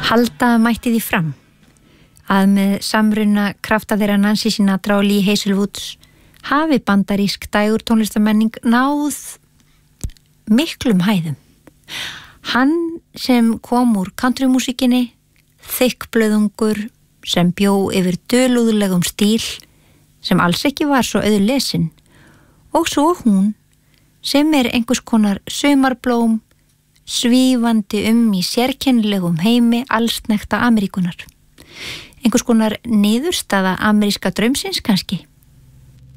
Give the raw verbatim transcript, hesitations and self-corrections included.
Halda mætti því fram að með samruna krafta þeirra Nancy Sinatra og Lee Hazelwoods hafi bandarísk dægur tónlistamenning náð miklum hæðum. Hann sem kom úr countrymúsíkinni, þykkblöðungur sem bjó yfir dulúðlegum stíl sem alls ekki var svo auðlesin, og svo hún sem er einhvers konar sumarblóm svífandi um í sérkennilegum heimi allsnekta Ameríkunar. Einhvers konar niðurstaða ameríska draumsins kannski.